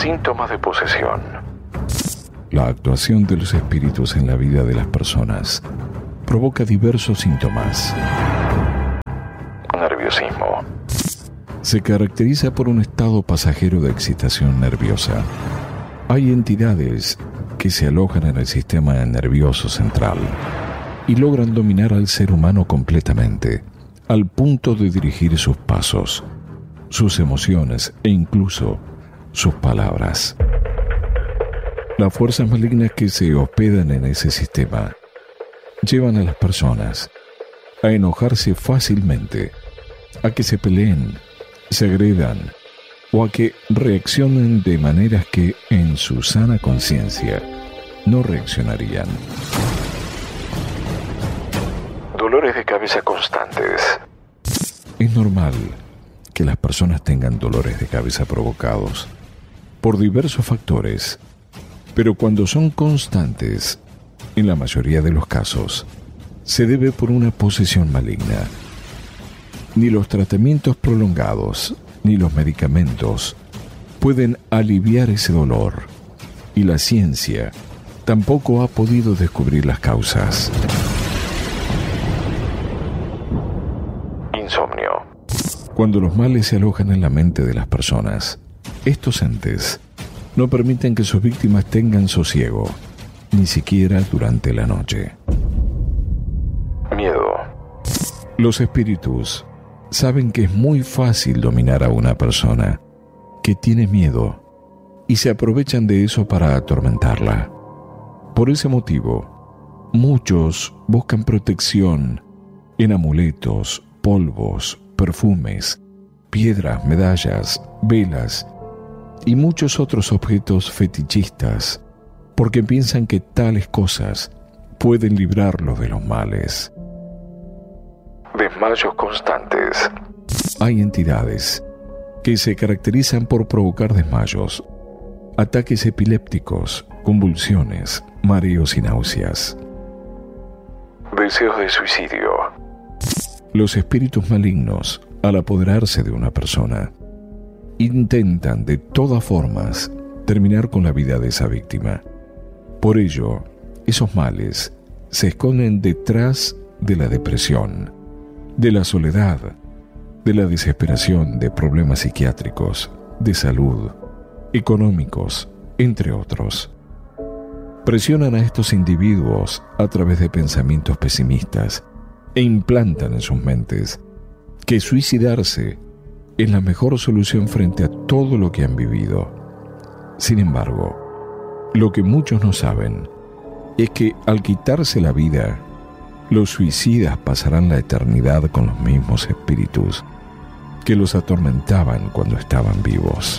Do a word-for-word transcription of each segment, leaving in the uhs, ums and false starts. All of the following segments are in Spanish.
Síntomas de posesión. La actuación de los espíritus en la vida de las personas provoca diversos síntomas. Nerviosismo. Se caracteriza por un estado pasajero de excitación nerviosa. Hay entidades que se alojan en el sistema nervioso central y logran dominar al ser humano completamente, al punto de dirigir sus pasos, sus emociones e incluso sus palabras. Las fuerzas malignas que se hospedan en ese sistema llevan a las personas a enojarse fácilmente, a que se peleen, se agredan o a que reaccionen de maneras que en su sana conciencia no reaccionarían. Dolores de cabeza constantes. Es normal que las personas tengan dolores de cabeza provocados por diversos factores, pero cuando son constantes, en la mayoría de los casos, se debe por una posesión maligna. Ni los tratamientos prolongados, ni los medicamentos pueden aliviar ese dolor, y la ciencia tampoco ha podido descubrir las causas. Insomnio. Cuando los males se alojan en la mente de las personas, estos entes no permiten que sus víctimas tengan sosiego, ni siquiera durante la noche. Miedo. Los espíritus saben que es muy fácil dominar a una persona que tiene miedo y se aprovechan de eso para atormentarla. Por ese motivo, muchos buscan protección en amuletos, polvos, perfumes, piedras, medallas, velas y muchos otros objetos fetichistas, porque piensan que tales cosas pueden librarlos de los males. Desmayos constantes. Hay entidades que se caracterizan por provocar desmayos, ataques epilépticos, convulsiones, mareos y náuseas. Deseos de suicidio. Los espíritus malignos, al apoderarse de una persona, intentan de todas formas terminar con la vida de esa víctima. Por ello, esos males se esconden detrás de la depresión, de la soledad, de la desesperación, de problemas psiquiátricos, de salud, económicos, entre otros. Presionan a estos individuos a través de pensamientos pesimistas e implantan en sus mentes que suicidarse es la mejor solución frente a todo lo que han vivido. Sin embargo, lo que muchos no saben es que al quitarse la vida, los suicidas pasarán la eternidad con los mismos espíritus que los atormentaban cuando estaban vivos.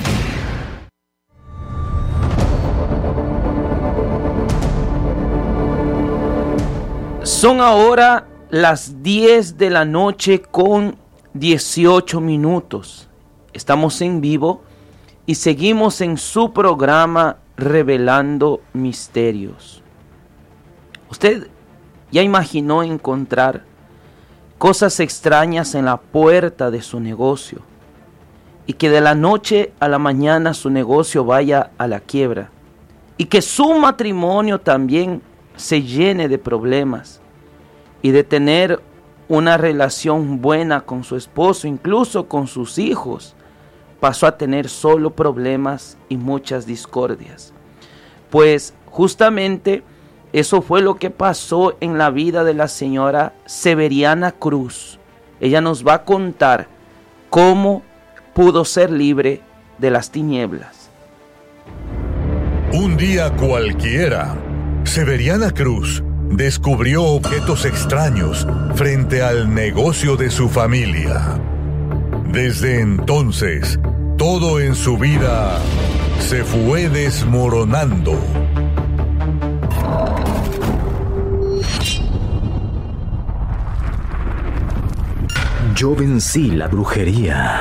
Son ahora las diez de la noche con dieciocho minutos. Estamos en vivo y seguimos en su programa Revelando Misterios. ¿Usted ya imaginó encontrar cosas extrañas en la puerta de su negocio y que de la noche a la mañana su negocio vaya a la quiebra y que su matrimonio también se llene de problemas y de tener una relación buena con su esposo, incluso con sus hijos, pasó a tener solo problemas y muchas discordias? Pues justamente eso fue lo que pasó en la vida de la señora Severiana Cruz. Ella nos va a contar cómo pudo ser libre de las tinieblas. Un día cualquiera, Severiana Cruz descubrió objetos extraños frente al negocio de su familia. Desde entonces, todo en su vida se fue desmoronando. Yo vencí la brujería.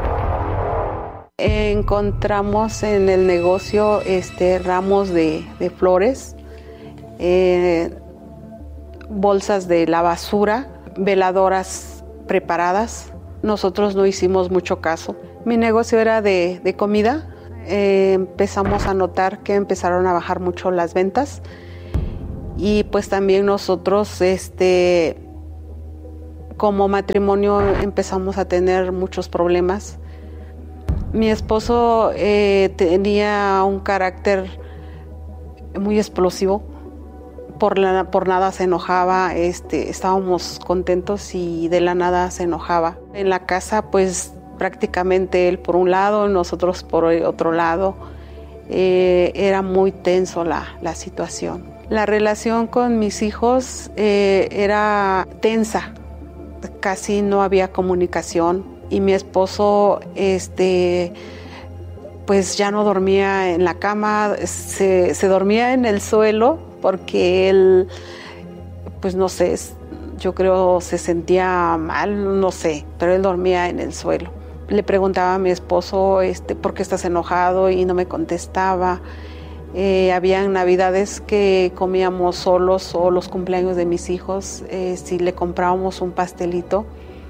Encontramos en el negocio este, ramos de, de flores, eh, bolsas de la basura, veladoras preparadas. Nosotros no hicimos mucho caso. Mi negocio era de, de comida. eh, empezamos a notar que empezaron a bajar mucho las ventas y pues también nosotros este, como matrimonio empezamos a tener muchos problemas. Mi esposo eh, tenía un carácter muy explosivo, por, la, por nada se enojaba, este, estábamos contentos y de la nada se enojaba. En la casa pues prácticamente él por un lado, nosotros por otro lado, eh, era muy tenso la, la situación. La relación con mis hijos eh, era tensa, casi no había comunicación. Y mi esposo, este, pues ya no dormía en la cama, se, se dormía en el suelo porque él, pues no sé, yo creo se sentía mal, no sé, pero él dormía en el suelo. Le preguntaba a mi esposo, este, ¿por qué estás enojado? Y no me contestaba. Eh, habían navidades que comíamos solos o los cumpleaños de mis hijos, eh, si le comprábamos un pastelito.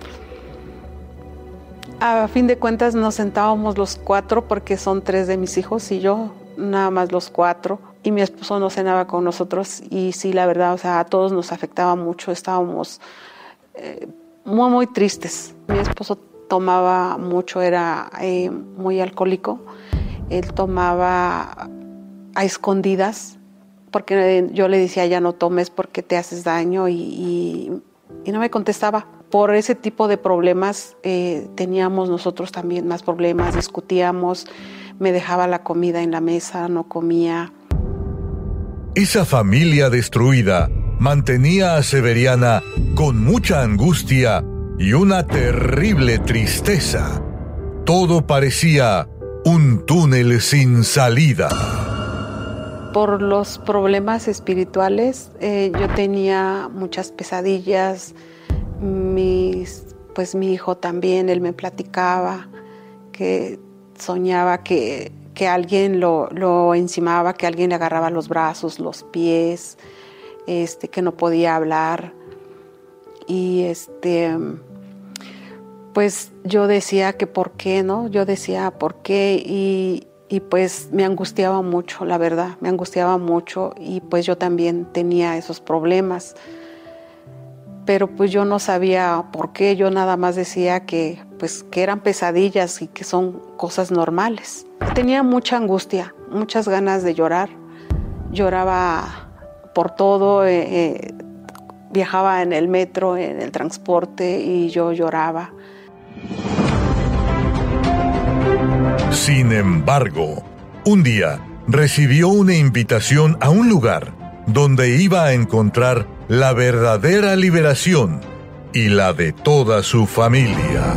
A fin de cuentas nos sentábamos los cuatro porque son tres de mis hijos y yo, nada más los cuatro. Y mi esposo no cenaba con nosotros y sí, la verdad, o sea, a todos nos afectaba mucho. Estábamos eh, muy, muy tristes. Mi esposo tomaba mucho, era eh, muy alcohólico. Él tomaba a escondidas porque yo le decía, ya no tomes porque te haces daño y, y, y no me contestaba. Por ese tipo de problemas eh, teníamos nosotros también más problemas, discutíamos, me dejaba la comida en la mesa, no comía. Esa familia destruida mantenía a Severiana con mucha angustia y una terrible tristeza. Todo parecía un túnel sin salida. Por los problemas espirituales, eh, yo tenía muchas pesadillas. Mis, pues mi hijo también, él me platicaba que soñaba que, que alguien lo, lo encimaba, que alguien le agarraba los brazos, los pies, este, que no podía hablar. Y este, pues yo decía que por qué, ¿no? Yo decía por qué y, y pues me angustiaba mucho, la verdad, me angustiaba mucho y pues yo también tenía esos problemas. Pero pues yo no sabía por qué, yo nada más decía que, pues, que eran pesadillas y que son cosas normales. Tenía mucha angustia, muchas ganas de llorar. Lloraba por todo, eh, eh, viajaba en el metro, en el transporte y yo lloraba. Sin embargo, un día recibió una invitación a un lugar donde iba a encontrar la verdadera liberación y la de toda su familia.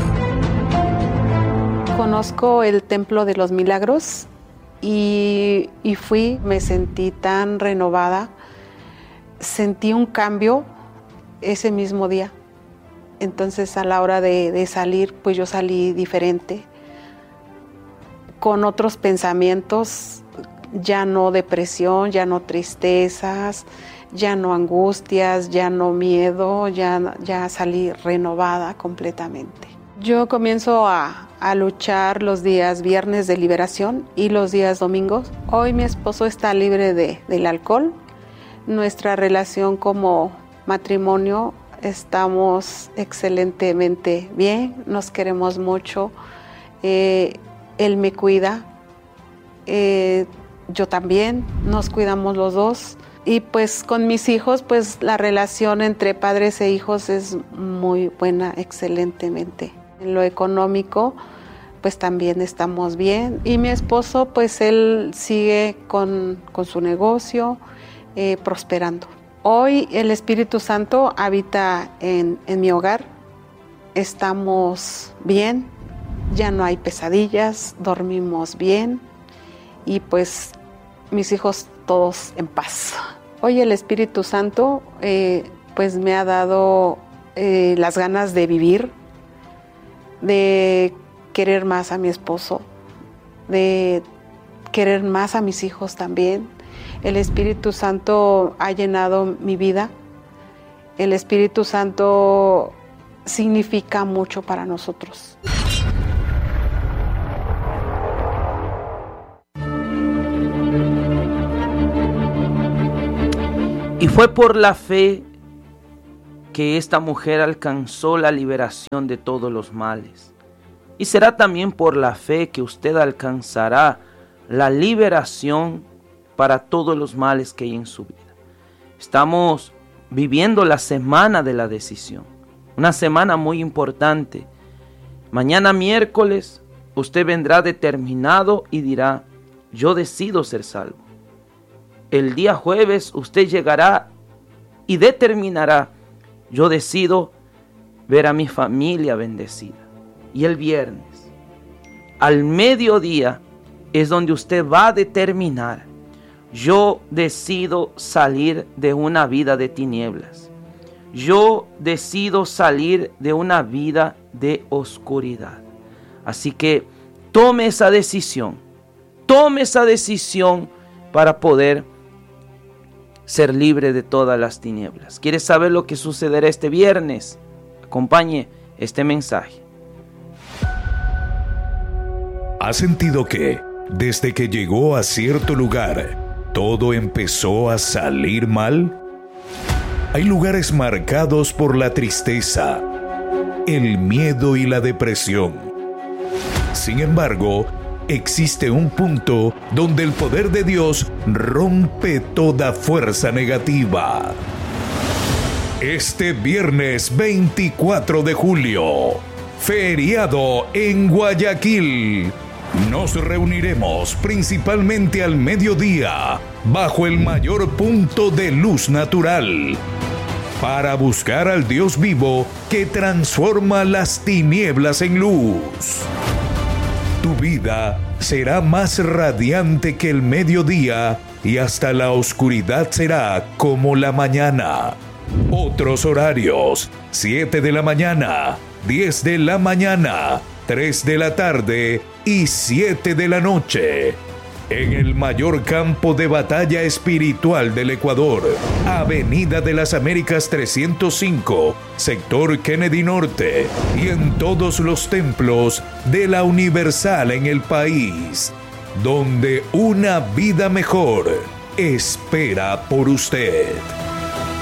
Conozco el Templo de los Milagros y, y fui, me sentí tan renovada, sentí un cambio ese mismo día. Entonces a la hora de, de salir, pues yo salí diferente, con otros pensamientos, ya no depresión, ya no tristezas, ya no angustias, ya no miedo, ya, ya salí renovada completamente. Yo comienzo a, a luchar los días viernes de liberación y los días domingos. Hoy mi esposo está libre de, del alcohol. Nuestra relación como matrimonio estamos excelentemente bien, nos queremos mucho. Eh, él me cuida, eh, yo también, nos cuidamos los dos. Y pues con mis hijos, pues la relación entre padres e hijos es muy buena, excelentemente. En lo económico, pues también estamos bien. Y mi esposo, pues él sigue con, con su negocio, eh, prosperando. Hoy el Espíritu Santo habita en, en mi hogar. Estamos bien, ya no hay pesadillas, dormimos bien y pues mis hijos todos en paz. Hoy el Espíritu Santo eh, pues me ha dado eh, las ganas de vivir, de querer más a mi esposo, de querer más a mis hijos también. El Espíritu Santo ha llenado mi vida. El Espíritu Santo significa mucho para nosotros. Y fue por la fe que esta mujer alcanzó la liberación de todos los males. Y será también por la fe que usted alcanzará la liberación para todos los males que hay en su vida. Estamos viviendo la semana de la decisión, una semana muy importante. Mañana miércoles usted vendrá determinado y dirá: yo decido ser salvo. El día jueves usted llegará y determinará: yo decido ver a mi familia bendecida. Y el viernes, al mediodía, es donde usted va a determinar: yo decido salir de una vida de tinieblas. Yo decido salir de una vida de oscuridad. Así que tome esa decisión. Tome esa decisión para poder ser libre de todas las tinieblas. ¿Quiere saber lo que sucederá este viernes? Acompañe este mensaje. ¿Ha sentido que, desde que llegó a cierto lugar, todo empezó a salir mal? Hay lugares marcados por la tristeza, el miedo y la depresión. Sin embargo, existe un punto donde el poder de Dios rompe toda fuerza negativa. Este viernes veinticuatro de julio, feriado en Guayaquil, nos reuniremos principalmente al mediodía bajo el mayor punto de luz natural para buscar al Dios vivo que transforma las tinieblas en luz. Tu vida será más radiante que el mediodía y hasta la oscuridad será como la mañana. Otros horarios: siete de la mañana, diez de la mañana, tres de la tarde y siete de la noche. En el mayor campo de batalla espiritual del Ecuador, Avenida de las Américas trescientos cinco, sector Kennedy Norte, y en todos los templos de la Universal en el país, donde una vida mejor espera por usted.